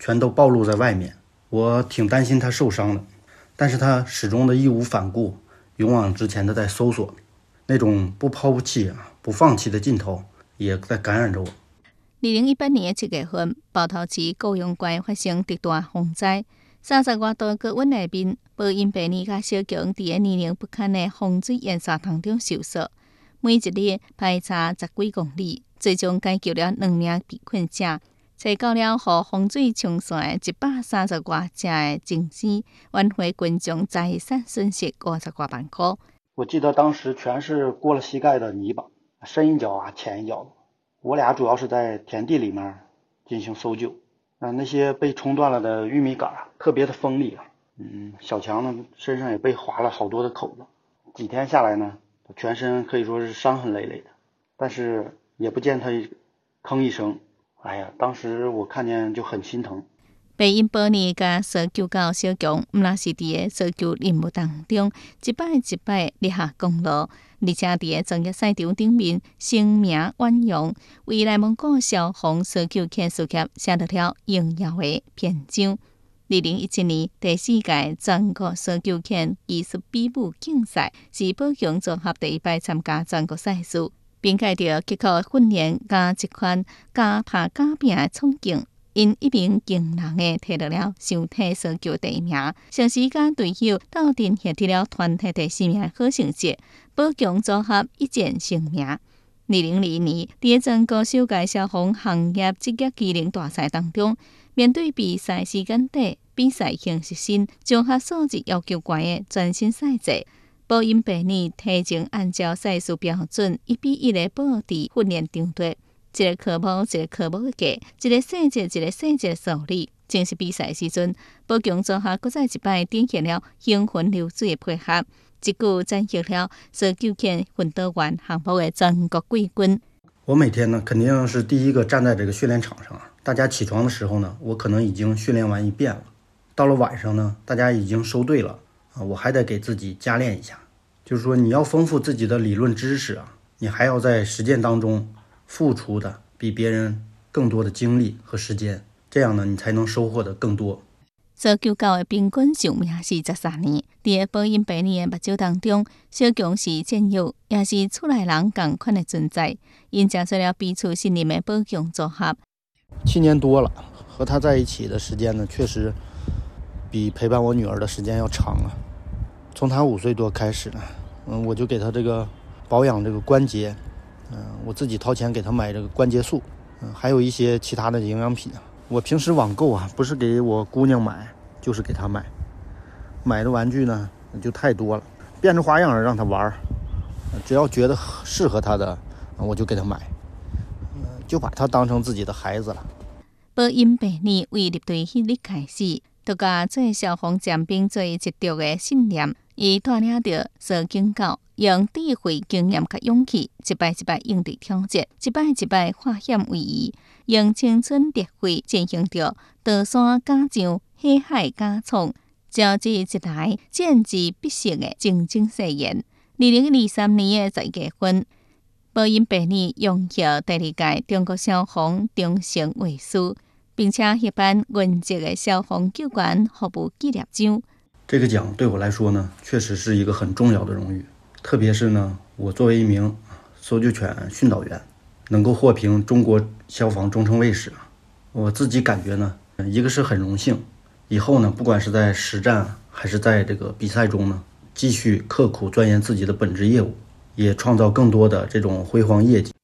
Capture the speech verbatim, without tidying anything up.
全都暴露在外面。我挺担心他受伤的，但是他始终的义无反顾，勇往直前的在搜索，那种不抛弃、不放弃的劲头也在感染着我。 二零一八年的七月份，豹头市高阳关发生特大洪灾，三十外度高温内面，保因白尼甲小强伫个年龄不堪的洪水淹沙当中受伤，每一日排查十几公里，最终解救了两名被困者，找到了互洪水冲散一百三十外只的精尸，挽回群众财产损失五十多万块。 我记得当时全是过了膝盖的泥巴，深一脚啊浅一脚的。我俩主要是在田地里面进行搜救，啊，那些被冲断了的玉米杆特别的锋利啊，嗯，小强呢身上也被划了好多的口子，几天下来呢，全身可以说是伤痕累累的，但是也不见他吭一声，哎呀，当时我看见就很心疼。 白因保尼甲搜救到小强，毋但是伫个搜救任务当中，一摆一摆立下功劳，而且伫个专业赛场顶面声名远扬，为内蒙古消防搜救犬事业写得了荣耀的篇章。二零一七年第四届全国搜救犬技术比武竞赛是保强综合第一摆参加全国赛事，并介着刻苦训练加一款加拍假拼的创劲。因一鸣惊人的摕到了上体搜救第一名，同时甲队友斗阵获得了团体第四名的好成绩，保强组合一战成名。二零二一年，伫全国首届消防行业职业技能大赛当中，面对比赛时间短、比赛形式新、综合素质要求高的全新赛制，保因白年提前按照赛事标准一比一的布置训练场地。一个科目一个科目的教，一个细节一个细节的梳理。正式比赛时阵，保强组合搁再一摆展现了行云流水的配合，一举斩获了搜救犬训导员项目的全国冠军。 我每天呢，肯定是第一个站在这个训练场上。大家起床的时候呢，我可能已经训练完一遍了。到了晚上呢，大家已经收队了啊，我还得给自己加练一下。就是说，你要丰富自己的理论知识啊，你还要在实践当中付出的比别人更多的精力和时间，这样呢，你才能收获的更多。 搜救狗的平均寿命是十三年，在保因白年的目睭当中，小强是战友，也是厝内人同款的存在。因结出了彼此信任的保强组合。 七年多了，和他在一起的时间呢，确实比陪伴我女儿的时间要长啊。从他五岁多开始呢，嗯，我就给他这个保养这个关节。嗯，我自己掏钱给他买这个关节素，嗯，还有一些其他的营养品。我平时网购啊，不是给我姑娘买，就是给她买。买的玩具呢就太多了，变着花样让她玩，只要觉得适合她的，我就给她买，就把她当成自己的孩子了。 保因白年为入队迄日开始，就甲做消防战兵做一着的信念，伊带领着搜救狗。用智慧、经验甲勇气，一摆一摆应对挑战，一摆一摆化险为夷，用青春热血践行着登山敢上、海海敢闯、招之一来、见之必胜的竞争誓言。二零二三年的十月份，保因白年荣获第二届中国消防忠诚卫士，并且获颁原籍的消防救援服务纪念章。 这个奖对我来说呢，确实是一个很重要的荣誉。特别是呢，我作为一名搜救犬训导员，能够获评中国消防忠诚卫士，我自己感觉呢，一个是很荣幸，以后呢，不管是在实战还是在这个比赛中呢，继续刻苦钻研自己的本职业务，也创造更多的这种辉煌业绩。